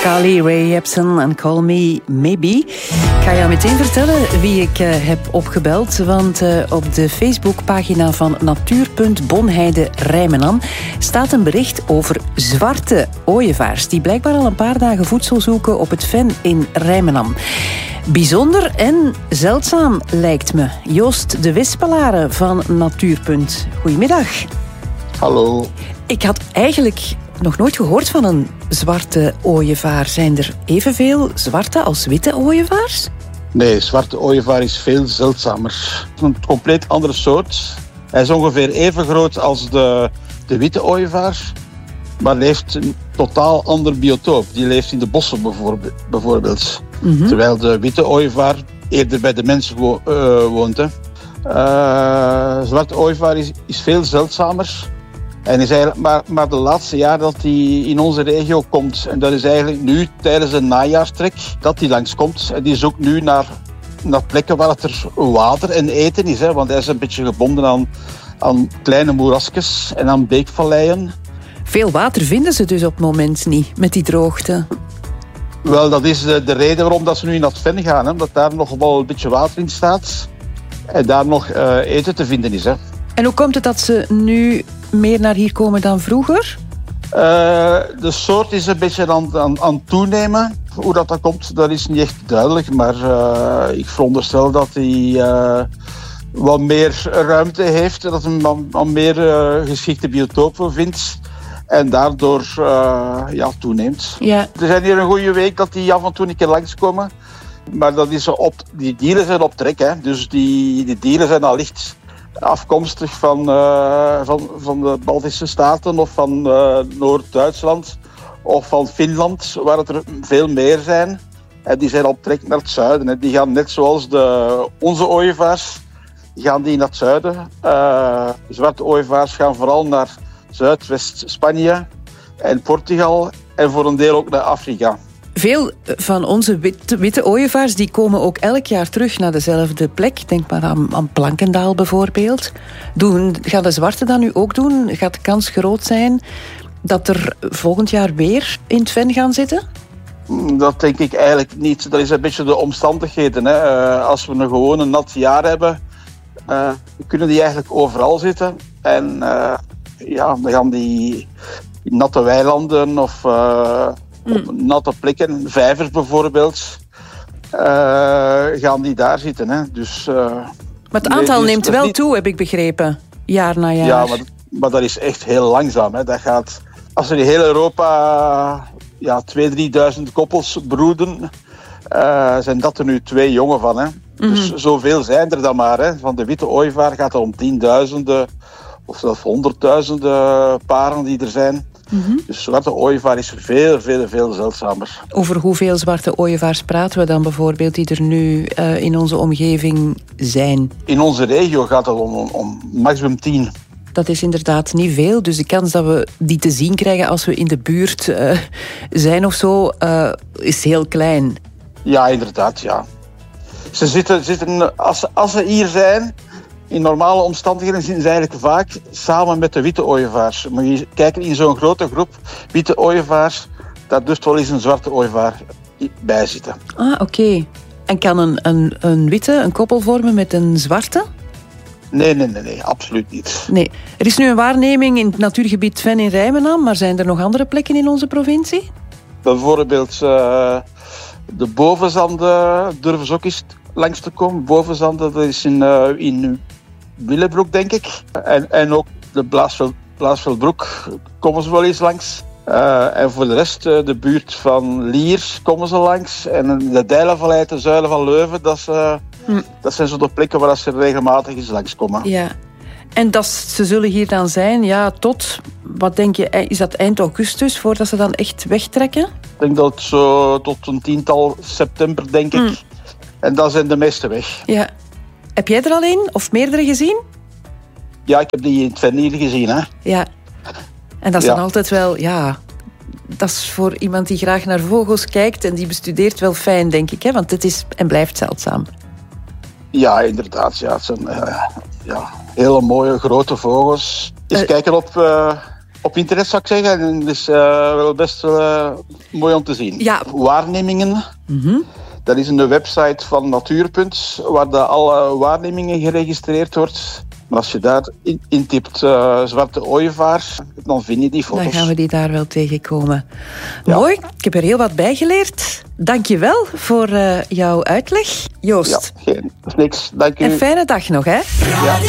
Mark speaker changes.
Speaker 1: Carly Rae Jepsen en Call Me Maybe. Ik ga jou meteen vertellen wie ik heb opgebeld. Want op de Facebookpagina van Natuur.Bonheide-Rijmenam staat een bericht over zwarte ooievaars die blijkbaar al een paar dagen voedsel zoeken op het Ven in Rijmenam. Bijzonder en zeldzaam lijkt me. Joost de Wispelare van Natuur. Goedemiddag.
Speaker 2: Hallo.
Speaker 1: Ik had eigenlijk nog nooit gehoord van een zwarte ooievaar. Zijn er evenveel zwarte als witte ooievaars?
Speaker 2: Nee, zwarte ooievaar is veel zeldzamer. Een compleet andere soort. Hij is ongeveer even groot als de witte ooievaar, maar heeft een totaal ander biotoop. Die leeft in de bossen bijvoorbeeld. Mm-hmm. Terwijl de witte ooievaar eerder bij de mensen woont. Zwarte ooievaar is veel zeldzamer. En is eigenlijk maar de laatste jaar dat hij in onze regio komt. En dat is eigenlijk nu tijdens de najaarstrek dat hij langskomt. En die zoekt nu naar plekken waar het er water en eten is. Hè, want hij is een beetje gebonden aan kleine moerasjes en aan beekvalleien.
Speaker 1: Veel water vinden ze dus op het moment niet, met die droogte.
Speaker 2: Wel, dat is de reden waarom dat ze nu naar het Ven gaan. Hè, omdat daar nog wel een beetje water in staat. En daar nog eten te vinden is. Hè.
Speaker 1: En hoe komt het dat ze nu meer naar hier komen dan vroeger?
Speaker 2: De soort is een beetje aan het toenemen. Hoe dat komt, dat is niet echt duidelijk. Maar ik veronderstel dat hij wat meer ruimte heeft. Dat hij wat meer geschikte biotopen vindt. En daardoor toeneemt.
Speaker 1: Ja.
Speaker 2: Er zijn hier een goede week dat die af en toe een keer langskomen. Maar dat is die dieren zijn op trek. Hè. Dus die dieren zijn allicht afkomstig van de Baltische Staten of van Noord-Duitsland of van Finland, waar het er veel meer zijn. En die zijn op trek naar het zuiden. En die gaan net zoals onze ooievaars, gaan die naar het zuiden. Zwarte ooievaars gaan vooral naar Zuidwest-Spanje en Portugal en voor een deel ook naar Afrika.
Speaker 1: Veel van onze witte ooievaars die komen ook elk jaar terug naar dezelfde plek. Denk maar aan Plankendaal bijvoorbeeld. Gaan de zwarte dat nu ook doen? Gaat de kans groot zijn dat er volgend jaar weer in het Ven gaan zitten?
Speaker 2: Dat denk ik eigenlijk niet. Dat is een beetje de omstandigheden. Hè. Als we een gewone nat jaar hebben, kunnen die eigenlijk overal zitten. En dan gaan die in natte weilanden of op natte plekken, vijvers bijvoorbeeld, gaan die daar zitten. Hè. Dus,
Speaker 1: maar het aantal neemt wel toe, heb ik begrepen, jaar na jaar.
Speaker 2: Ja, maar dat is echt heel langzaam. Hè. Dat gaat, als er in heel Europa 2.000-3.000 koppels broeden, zijn dat er nu 2 jongen van. Hè. Mm-hmm. Dus zoveel zijn er dan maar. Hè. Van de witte ooievaar gaat het om 10.000 of zelfs 100.000 paren die er zijn. Mm-hmm. Dus zwarte ooievaar is veel, veel, veel zeldzamer.
Speaker 1: Over hoeveel zwarte ooievaars praten we dan bijvoorbeeld die er nu in onze omgeving zijn?
Speaker 2: In onze regio gaat het om maximum 10.
Speaker 1: Dat is inderdaad niet veel. Dus de kans dat we die te zien krijgen als we in de buurt zijn of zo, is heel klein.
Speaker 2: Ja, inderdaad, ja. Ze zitten als ze hier zijn, in normale omstandigheden zitten ze eigenlijk vaak samen met de witte ooievaars. Moet je kijken, in zo'n grote groep witte ooievaars, daar dus wel eens een zwarte ooievaar bij zitten.
Speaker 1: Ah, oké. En kan een witte een koppel vormen met een zwarte?
Speaker 2: Nee, absoluut niet.
Speaker 1: Nee. Er is nu een waarneming in het natuurgebied Ven in Rijmenam, maar zijn er nog andere plekken in onze provincie? Bijvoorbeeld
Speaker 2: de bovenzanden durven ze ook eens langs te komen. Bovenzanden, dat is in Willebroek, denk ik. En ook de Blaasveldbroek komen ze wel eens langs. En voor de rest, de buurt van Lier komen ze langs. En de Dijlenvallei, de Zuilen van Leuven, dat zijn zo de plekken waar ze regelmatig eens langskomen.
Speaker 1: Ja. En ze zullen hier dan zijn, tot, wat denk je, is dat eind augustus, voordat ze dan echt wegtrekken?
Speaker 2: Ik denk dat het zo tot een 10-tal september, denk ik. En dan zijn de meeste weg.
Speaker 1: Ja. Heb jij er al een of meerdere gezien?
Speaker 2: Ja, ik heb die in het Ven hier gezien. Hè.
Speaker 1: Ja. En dat is dan altijd wel, dat is voor iemand die graag naar vogels kijkt en die bestudeert wel fijn, denk ik. Hè? Want het is en blijft zeldzaam.
Speaker 2: Ja, inderdaad. Ja. Het zijn hele mooie grote vogels. Eens kijken op internet zou ik zeggen. En het is wel best mooi om te zien.
Speaker 1: Ja.
Speaker 2: Waarnemingen. Dat is een website van Natuurpunt, waar alle waarnemingen geregistreerd wordt. Maar als je daar intypt zwarte ooievaar, dan vind je die foto's.
Speaker 1: Dan gaan we die daar wel tegenkomen.
Speaker 2: Ja.
Speaker 1: Mooi, ik heb er heel wat bij geleerd. Dank je wel voor jouw uitleg, Joost.
Speaker 2: Ja, dat is niks. Dank u.
Speaker 1: En fijne dag nog, hè?
Speaker 2: Ja.